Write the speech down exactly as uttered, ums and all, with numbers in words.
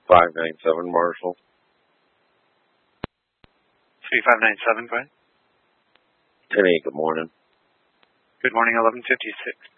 five nine seven, Marshall. three five nine seven, go ahead. ten eight, good morning. Good morning, eleven fifty-six.